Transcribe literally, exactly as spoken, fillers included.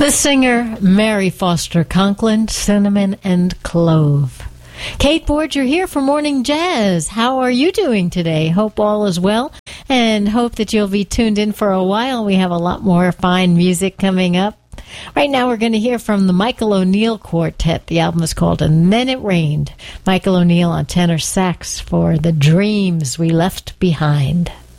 The singer Mary Foster Conklin, Cinnamon and Clove. Kate Board, you're here for Morning Jazz. How are you doing today? Hope all is well, and hope that you'll be tuned in for a while. We have a lot more fine music coming up. Right now we're going to hear from the Michael O'Neill Quartet. The album is called And Then It Rained. Michael O'Neill on tenor sax for The Dreams We Left Behind.